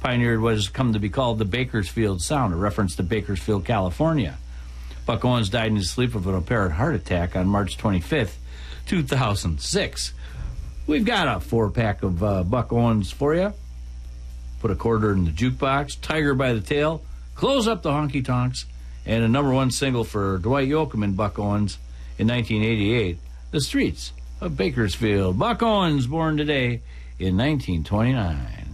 pioneered what has come to be called the Bakersfield Sound, a reference to Bakersfield, California. Buck Owens died in his sleep of an apparent heart attack on March 25th, 2006. We've got a 4-pack of Buck Owens for you. Put a quarter in the jukebox, Tiger by the Tail, Close Up the Honky Tonks, and a #1 single for Dwight Yoakam and Buck Owens in 1988, The Streets of Bakersfield. Buck Owens, born today in 1929.